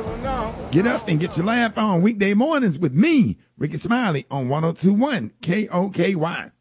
Get up and get your laugh on weekday mornings with me, Ricky Smiley, on 102.1 KOKY.